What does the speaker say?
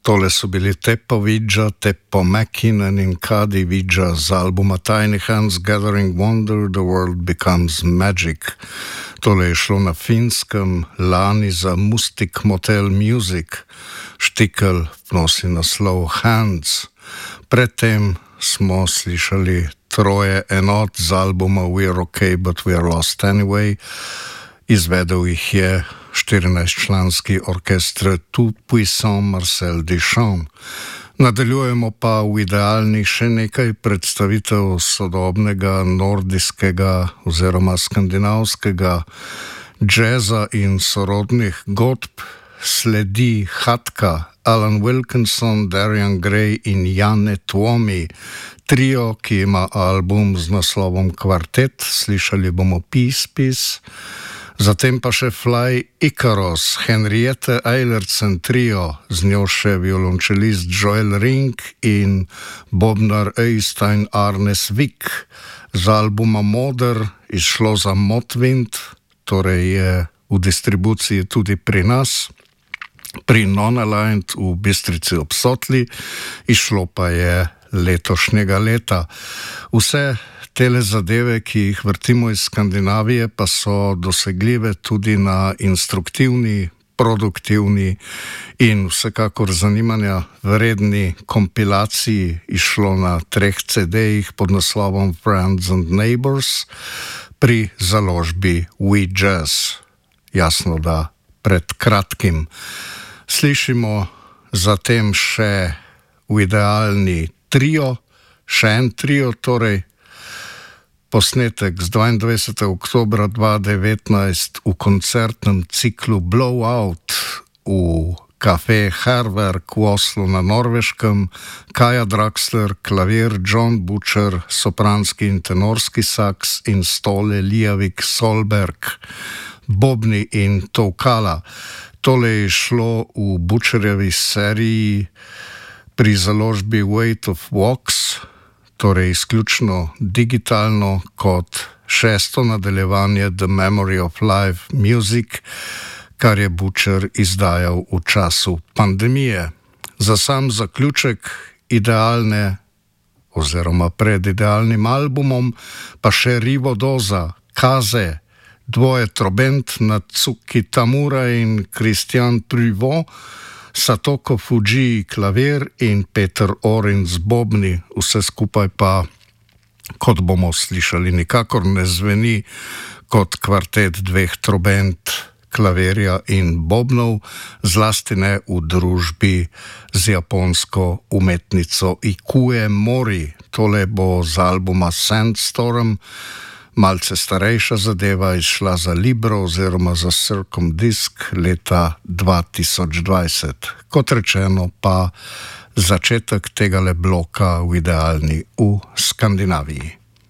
Tole so bili Teppo Vidja, Teppo Mäkinen in Kadi Vidja z albuma Tiny Hands Gathering Wonder, The World Becomes Magic. Tole je šlo na Finskem lani za Mustic Motel Music. Štikel nosi naslov Hands. Predtem smo slišali troje enot z albuma We're Okay But We're Lost Anyway. Izvedel jih je 14-članski orkester Tout Puissant Marcel Duchamp. Nadaljujemo pa v idealni še nekaj predstavitev sodobnega nordijskega oziroma skandinavskega džeza in sorodnih godb. Sledi Hatka, Alan Wilkinson, Darian Gray in Janne Tuomi. Trio, ki ima album z naslovom Kvartet, slišali bomo Peace. Zatem pa še Fly Icarus, Henriette Eilertsen trio, z njo še violončelist Joel Ring in bobnar Øystein Arnes Vik. Z albuma Moder izšlo za Motvind, torej je v distribuciji tudi pri nas, pri Non-Aligned v Bistrici ob Sotli, izšlo pa je letošnjega leta. Vse tele zadeve, ki jih vrtimo iz Skandinavije, pa so dosegljive tudi na instruktivni, produktivni in vsekakor zanimanja vredni kompilaciji. Išlo na 3 CD-jih pod naslovom Friends and Neighbors pri založbi We Jazz. Jasno, da pred kratkim. Slišimo zatem še v idealni trio, še en trio, torej posnetek z 22. oktobra 2019 v koncertnem ciklu Blowout v Café Herwerk v Oslu na Norveškem. Kaja Draxler, klavir, John Butcher, sopranski in tenorski saks in Ståle Lijavik Solberg, bobni in tolkala. Tole je šlo v Butcherjevi seriji pri založbi Weight of Wax, torej izključno digitalno, kot 6. nadaljevanje The Memory of Live Music, kar je Butcher izdajal v času pandemije. Za sam zaključek idealne oziroma pred idealnim albumom pa še Rivo Doza, Kaze, dvoje trobent Natsuki Tamura in Christian Privot, Satoko Fujii klavir in Peter Orin z bobni. Vse skupaj pa, kot bomo slišali, nikakor ne zveni kot kvartet 2 trobent, klavirja in bobnov, zlasti ne v družbi z japonsko umetnico Ikue Mori. Tole bo z albuma Sandstorm, malce starejša zadeva, izšla za Libro oziroma za Circumdisc leta 2020. Kot rečeno pa začetek tegale bloka v idealni v Skandinaviji.